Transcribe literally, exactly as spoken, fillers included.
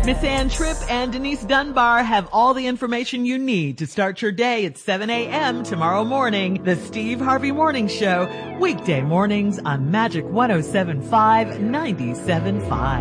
Miss Ann Tripp and Denise Dunbar have all the information you need to start your day at seven a.m. tomorrow morning. The Steve Harvey Morning Show, weekday mornings on Magic one oh seven point five, ninety-seven point five.